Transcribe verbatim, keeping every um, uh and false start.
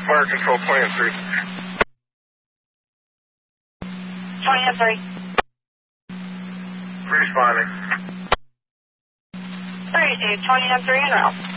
Fire control twenty and three. twenty and three. Responding. three, twenty and three en route.